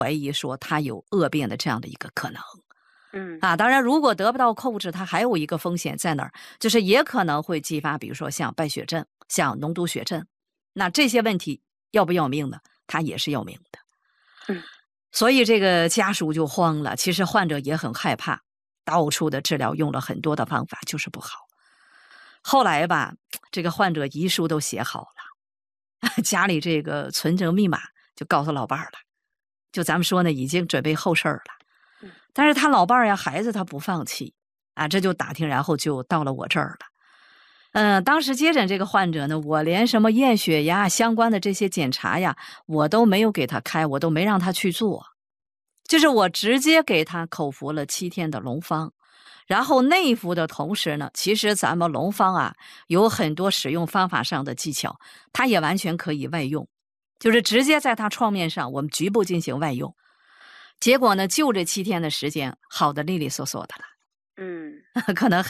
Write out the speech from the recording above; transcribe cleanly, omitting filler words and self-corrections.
怀疑说他有恶变的这样的一个可能。当然如果得不到控制，它还有一个风险在哪儿，就是也可能会激发比如说像败血症、像脓毒血症，那这些问题要不要命呢？它也是要命的。所以这个家属就慌了，其实患者也很害怕，到处的治疗，用了很多的方法，就是不好。后来吧，这个患者遗书都写好了，家里这个存折密码就告诉老伴儿了，就咱们说呢，已经准备后事儿了。但是他老伴儿呀，孩子他不放弃啊，这就打听，然后就到了我这儿了。当时接诊这个患者呢，我连什么验血呀、相关的这些检查呀，我都没有给他开，我都没让他去做，就是我直接给他口服了7天的龙方。然后内服的同时呢，其实咱们龙方啊有很多使用方法上的技巧，它也完全可以外用，就是直接在它创面上我们局部进行外用。结果呢，就这7天的时间，好的利利索索的了。可能